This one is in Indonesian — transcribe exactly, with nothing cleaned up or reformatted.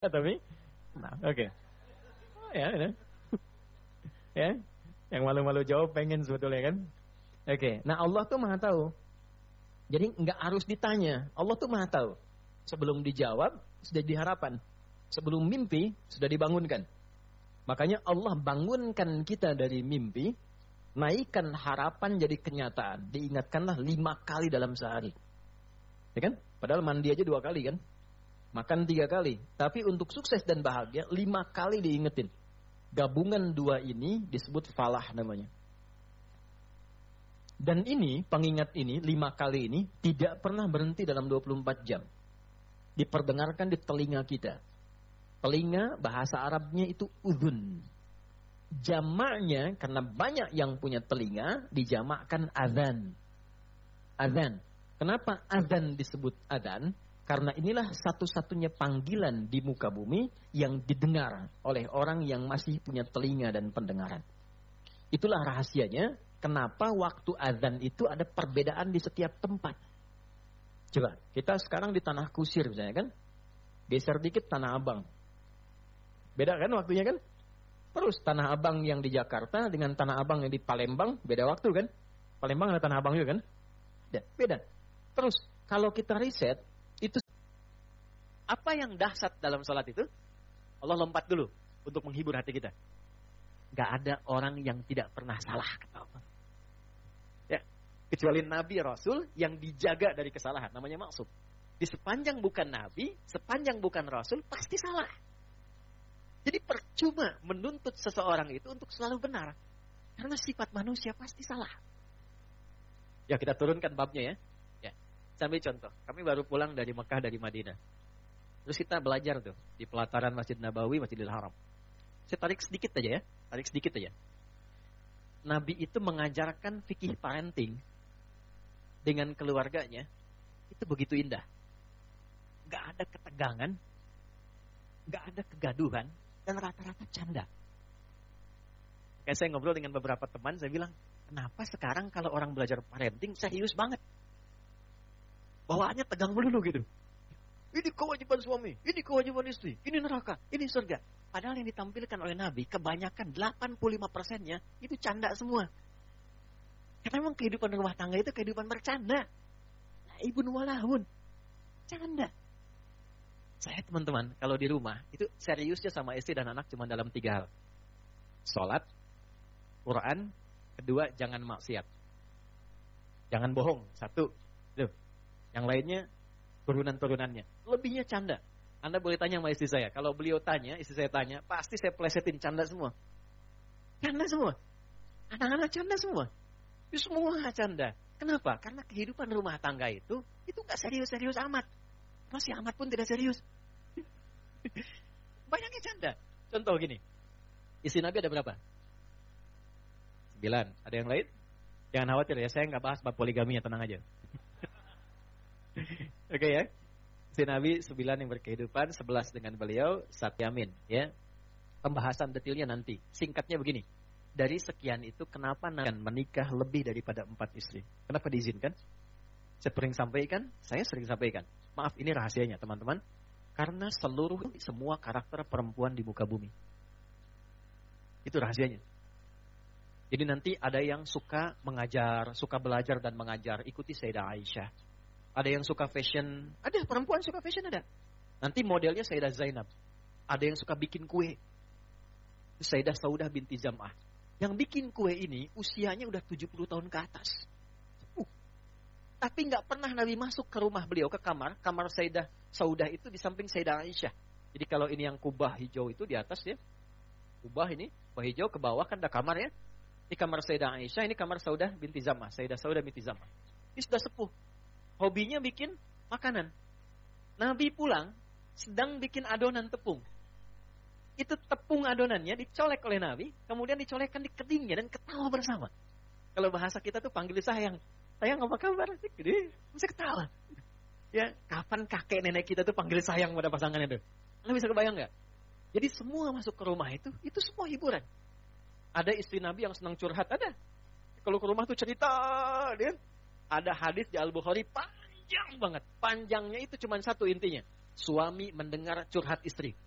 Tapi, nah, oke. Okay. Oh, ya, ya. Ya, yang malu-malu jawab pengen sebetulnya kan. Oke, okay. Nah Allah tuh maha tahu. Jadi nggak harus ditanya. Allah tuh maha tahu. Sebelum dijawab, sudah diharapan. Sebelum mimpi, sudah dibangunkan. Makanya Allah bangunkan kita dari mimpi, naikkan harapan jadi kenyataan. Diingatkanlah lima kali dalam sehari. Ya kan? Padahal mandi aja dua kali kan? Makan tiga kali. Tapi untuk sukses dan bahagia, lima kali diingetin. Gabungan dua ini disebut falah namanya. Dan ini, pengingat ini, lima kali ini, tidak pernah berhenti dalam dua puluh empat jam. Diperdengarkan di telinga kita. Telinga, bahasa Arabnya itu udhun. Jamaknya, karena banyak yang punya telinga, dijamakkan adhan. Adhan. Kenapa adhan disebut adhan? Karena inilah satu-satunya panggilan di muka bumi yang didengar oleh orang yang masih punya telinga dan pendengaran. Itulah rahasianya kenapa waktu azan itu ada perbedaan di setiap tempat. Coba, kita sekarang di Tanah Kusir misalnya kan, geser dikit Tanah Abang. Beda kan waktunya kan? Terus Tanah Abang yang di Jakarta dengan Tanah Abang yang di Palembang, beda waktu kan? Palembang ada Tanah Abang juga kan? Beda. Terus, kalau kita riset, itu apa yang dahsyat dalam salat itu? Allah lompat dulu untuk menghibur hati kita. Gak ada orang yang tidak pernah salah kata Allah. Ya, kecuali Nabi Rasul yang dijaga dari kesalahan, namanya maksum. Di sepanjang bukan Nabi, sepanjang bukan Rasul, pasti salah. Jadi percuma menuntut seseorang itu untuk selalu benar, karena sifat manusia pasti salah. Ya, kita turunkan babnya ya. Sambil contoh, kami baru pulang dari Mekah, dari Madinah. Terus kita belajar tuh di pelataran Masjid Nabawi, Masjidil Haram. Saya tarik sedikit aja ya, tarik sedikit aja. Nabi itu mengajarkan fikih parenting dengan keluarganya, itu begitu indah. Gak ada ketegangan, gak ada kegaduhan, dan rata-rata canda. Kayak saya ngobrol dengan beberapa teman, saya bilang, kenapa sekarang kalau orang belajar parenting serius banget? Bawaannya tegang melulu gitu. Ini kewajiban suami, ini kewajiban istri, ini neraka, ini surga. Padahal yang ditampilkan oleh Nabi, kebanyakan delapan puluh lima persennya itu canda semua. Karena memang kehidupan rumah tangga itu kehidupan bercanda. Ibun walahun. Canda. Saya teman-teman, kalau di rumah, itu seriusnya sama istri dan anak cuma dalam tiga hal. Sholat, Quran, kedua jangan maksiat. Jangan bohong, satu. Duh. Yang lainnya turunan-turunannya. Lebihnya canda. Anda boleh tanya sama istri saya. Kalau beliau tanya, istri saya tanya, pasti saya plesetin canda semua. Canda semua. Anak-anak canda semua. Itu semua canda. Kenapa? Karena kehidupan rumah tangga itu, itu gak serius-serius amat. Masih amat pun tidak serius. Banyaknya canda. Contoh gini. Istri Nabi ada berapa? Sembilan. Ada yang lain? Jangan khawatir ya, saya gak bahas bab poligami ya, tenang aja. Oke okay, ya. Si Nabi sembilan yang berkehidupan, sebelas dengan beliau, Satyamin ya. Pembahasan detailnya nanti. Singkatnya begini. Dari sekian itu kenapa Nabi menikah lebih daripada empat istri? Kenapa diizinkan? Saya sering sampaikan, saya sering sampaikan. Maaf, ini rahasianya teman-teman. Karena seluruh semua karakter perempuan di muka bumi. Itu rahasianya. Jadi nanti ada yang suka mengajar, suka belajar dan mengajar, ikuti Sayyidah Aisyah. Ada yang suka fashion, ada perempuan suka fashion ada. Nanti modelnya Sayyidah Zainab. Ada yang suka bikin kue, Sayyidah Saudah binti Zam'ah. Yang bikin kue ini usianya udah tujuh puluh tahun ke atas. Uh, tapi nggak pernah Nabi masuk ke rumah beliau, ke kamar. Kamar Sayyidah Saudah itu di samping Sayyidah Aisyah. Jadi kalau ini yang kubah hijau itu di atas ya. Kubah ini, kubah hijau ke bawah kan ada kamar ya. Ini kamar Sayyidah Aisyah, ini kamar Saudah binti Zam'ah. Sayyidah Saudah binti Zam'ah. Ini sudah sepuh. Hobinya bikin makanan. Nabi pulang sedang bikin adonan tepung. Itu tepung adonannya dicolek oleh Nabi, kemudian dicolekkan di kedingnya dan ketawa bersama. Kalau bahasa kita tuh panggil sayang. Sayang apa kabar? Gede, bisa ketawa. Ya, kapan kakek nenek kita tuh panggil sayang pada pasangannya tuh? Anda bisa kebayang nggak? Jadi semua masuk ke rumah itu, itu semua hiburan. Ada istri Nabi yang senang curhat, ada. Kalau ke rumah tuh cerita, dia. Ada hadis di Al-Bukhari panjang banget. Panjangnya itu cuma satu intinya. Suami mendengar curhat istri.